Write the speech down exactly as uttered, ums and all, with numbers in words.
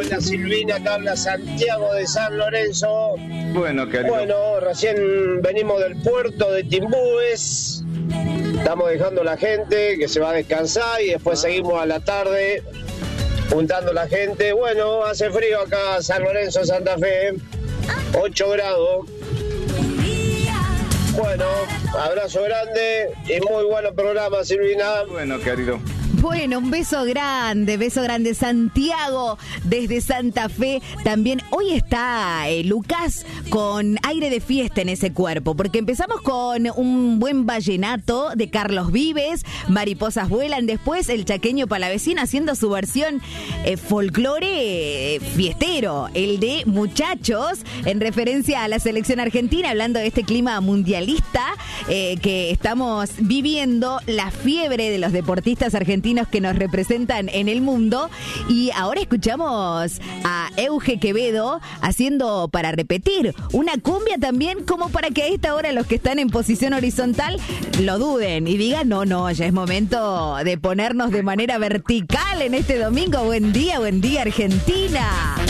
Hola Silvina, acá habla Santiago de San Lorenzo. Bueno, querido. Bueno, recién venimos del puerto de Timbúes. Estamos dejando a la gente que se va a descansar y después seguimos a la tarde juntando la gente. Bueno, hace frío acá San Lorenzo, Santa Fe, ocho grados. Bueno, abrazo grande y muy bueno programa, Silvina. Bueno, querido. Bueno, un beso grande, beso grande Santiago desde Santa Fe. También hoy está eh, Lucas con aire de fiesta en ese cuerpo, porque empezamos con un buen vallenato de Carlos Vives, Mariposas Vuelan, después el chaqueño Palavecino haciendo su versión eh, folclore eh, fiestero, el de Muchachos, en referencia a la selección argentina, hablando de este clima mundialista eh, que estamos viviendo, la fiebre de los deportistas argentinos que nos representan en el mundo. Y ahora escuchamos a Euge Quevedo haciendo Para Repetir, una cumbia también, como para que a esta hora los que están en posición horizontal lo duden y digan, no, no, ya es momento de ponernos de manera vertical en este domingo. Buen día, buen día Argentina.